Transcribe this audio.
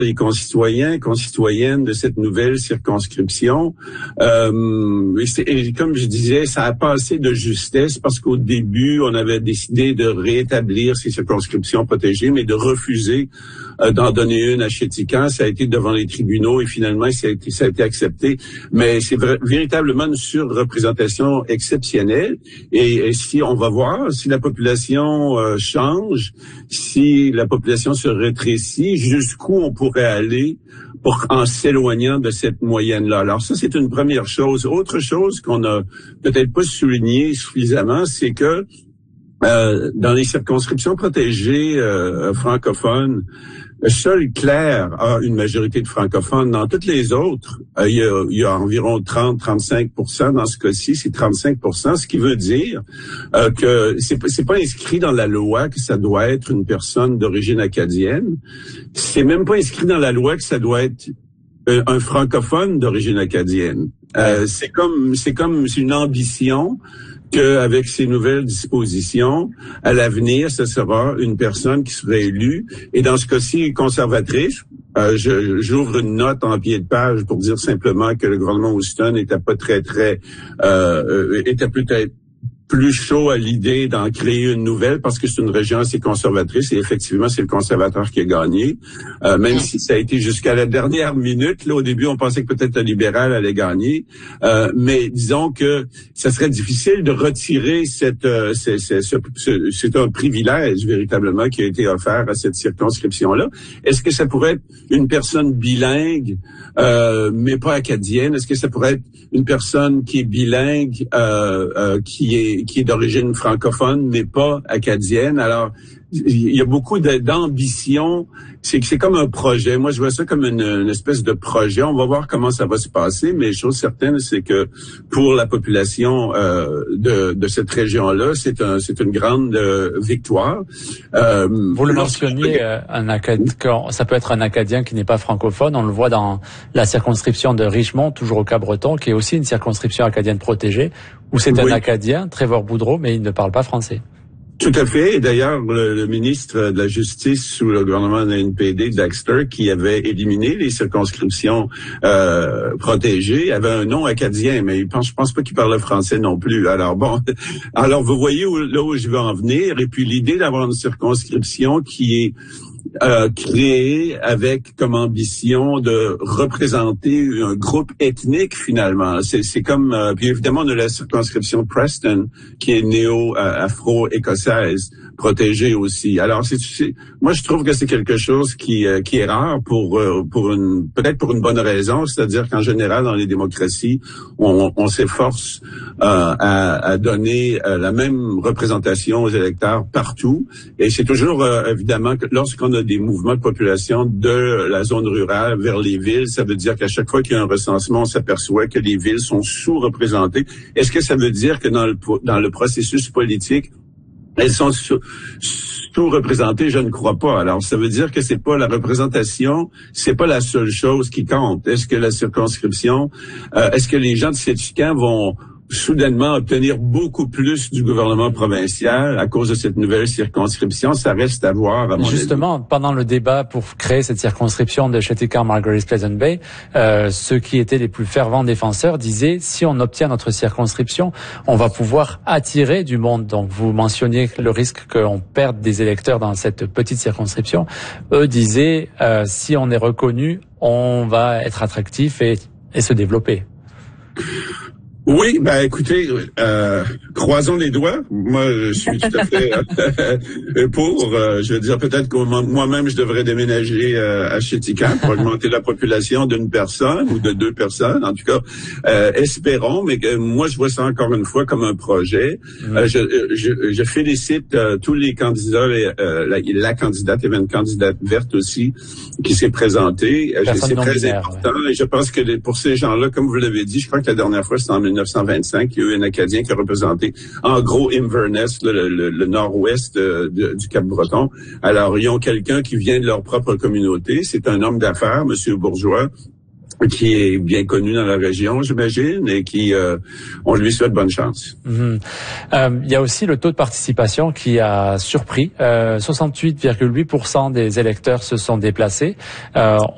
les concitoyens, concitoyennes de cette nouvelle circonscription. Et comme je disais, ça a passé de justesse parce qu'au début, on avait décidé de rétablir ces circonscriptions protégées, mais de refuser d'en donner une à Chéticamp. Ça a été devant les tribunaux et finalement, ça a été accepté. Mais c'est véritablement une surreprésentation exceptionnelle. Et si on va voir, si la population change, si la population se rétrécit, jusqu'où on pourrait aller en s'éloignant de cette moyenne-là. Alors ça, c'est une première chose. Autre chose qu'on a peut-être pas souligné suffisamment, c'est que dans les circonscriptions protégées francophones, seul Claire a une majorité de francophones. Dans toutes les autres, il y a environ 30-35%. Dans ce cas-ci, c'est 35%, ce qui veut dire que c'est pas inscrit dans la loi que ça doit être une personne d'origine acadienne. C'est même pas inscrit dans la loi que ça doit être un francophone d'origine acadienne. C'est une ambition qu'avec ces nouvelles dispositions, à l'avenir, ce sera une personne qui sera élue. Et dans ce cas-ci, conservatrice, j'ouvre une note en pied de page pour dire simplement que le gouvernement Houston était peut-être plus chaud à l'idée d'en créer une nouvelle parce que c'est une région assez conservatrice et effectivement, c'est le conservateur qui a gagné. Même si ça a été jusqu'à la dernière minute. Là, au début, on pensait que peut-être le libéral allait gagner. Mais disons que ça serait difficile de retirer c'est un privilège véritablement qui a été offert à cette circonscription-là. Est-ce que ça pourrait être une personne bilingue, mais pas acadienne? Est-ce que ça pourrait être une personne qui est bilingue, qui est d'origine francophone, mais pas acadienne? Alors, il y a beaucoup d'ambition. C'est comme un projet. Moi, je vois ça comme une espèce de projet. On va voir comment ça va se passer, mais chose certaine, c'est que pour la population de cette région-là, c'est une grande victoire. Vous le mentionniez, ça peut être un Acadien qui n'est pas francophone. On le voit dans la circonscription de Richmond, toujours au Cap-Breton, qui est aussi une circonscription acadienne protégée, où c'est un Acadien, Trevor Boudreau, mais il ne parle pas français. Tout à fait. Et d'ailleurs, le ministre de la Justice sous le gouvernement de la NPD, Dexter, qui avait éliminé les circonscriptions protégées, avait un nom acadien, mais je pense pas qu'il parlait français non plus. Alors vous voyez où je veux en venir. Et puis l'idée d'avoir une circonscription qui est créé avec comme ambition de représenter un groupe ethnique finalement. C'est comme puis évidemment on a la circonscription Preston qui est néo-afro-écossaise protégée aussi. Alors moi je trouve que c'est quelque chose qui est rare peut-être pour une bonne raison, c'est-à-dire qu'en général dans les démocraties on s'efforce à donner la même représentation aux électeurs partout et c'est toujours évidemment que lorsqu'on a des mouvements de population de la zone rurale vers les villes, ça veut dire qu'à chaque fois qu'il y a un recensement, on s'aperçoit que les villes sont sous-représentées. Est-ce que ça veut dire que dans le processus politique, elles sont sous-représentées? Je ne crois pas. Alors, ça veut dire que c'est pas la représentation, c'est pas la seule chose qui compte. Est-ce que la circonscription, est-ce que les gens de Chéticamp vont soudainement obtenir beaucoup plus du gouvernement provincial à cause de cette nouvelle circonscription? Ça reste à voir, à mon avis. Justement, pendant le débat pour créer cette circonscription de Chéticamp-Margaret Pleasant Bay, ceux qui étaient les plus fervents défenseurs disaient si on obtient notre circonscription, on va pouvoir attirer du monde. Donc, vous mentionniez le risque qu'on perde des électeurs dans cette petite circonscription. Eux disaient si on est reconnu, on va être attractif et se développer. Oui, écoutez, croisons les doigts. Moi, je suis tout à fait pour. Je veux dire, peut-être que moi-même, je devrais déménager à Chéticamp pour augmenter la population d'une personne ou de deux personnes. En tout cas, espérons. Mais moi, je vois ça encore une fois comme un projet. Je félicite tous les candidats. La candidate, il y avait une candidate verte aussi qui s'est présentée. C'est très important. Et je pense que pour ces gens-là, comme vous l'avez dit, je crois que la dernière fois, c'était en 1925, il y a eu un Acadien qui a représenté, en gros, Inverness, le nord-ouest du Cap-Breton. Alors, ils ont quelqu'un qui vient de leur propre communauté. C'est un homme d'affaires, Monsieur Bourgeois, qui est bien connu dans la région, j'imagine, et qui, on lui souhaite bonne chance. Il y a aussi le taux de participation qui a surpris. 68,8% des électeurs se sont déplacés.